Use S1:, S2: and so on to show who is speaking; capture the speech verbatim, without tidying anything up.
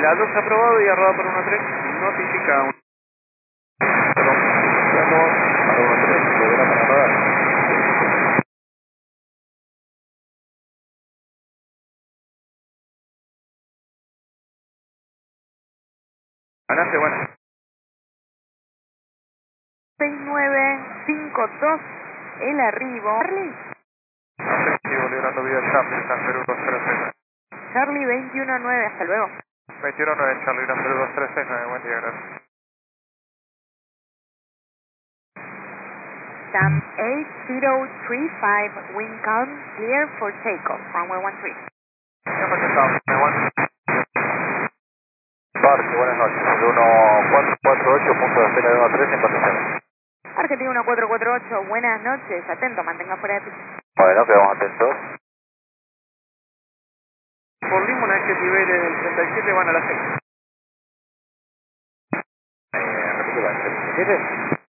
S1: La dos aprobado y arroba por uno tres. Notifica un...
S2: Perdón, dos, para uno tres, volverá para rodar.
S1: Ganaste, bueno.
S3: seis nueve cinco dos, el arribo. Charlie.
S1: Afectivo, librando vía Charlie, San Perú dos tres seis.
S3: Charlie veintiuno nueve, hasta luego.
S1: veintiuno nueve, Charlie, San Perú dos tres seis nueve, buen día, gracias.
S3: Sam eight zero three five, wind calm, clear for takeoff, runway one three.
S2: Parque, buenas noches. El uno cuatro cuatro ocho, punto de espera de uno tres en condiciones.
S3: Argentina uno cuatro cuatro ocho, buenas noches, atento, mantenga fuera de pista.
S2: Bueno, quedamos atentos.
S1: Por Lima, una vez que libere el treinta y siete, van a las seis.
S2: Eh, repito, ¿treinta y siete?